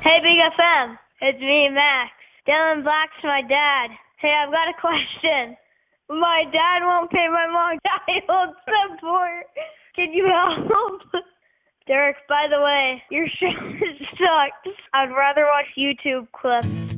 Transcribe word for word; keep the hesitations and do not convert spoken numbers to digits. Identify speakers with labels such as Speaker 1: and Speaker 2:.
Speaker 1: Hey, Big F M. It's me, Max. Dylan Black's my dad. Hey, I've got a question. My dad won't pay my mom child support. Can you help? Derek, by the way, your show sucks. I'd rather watch YouTube clips.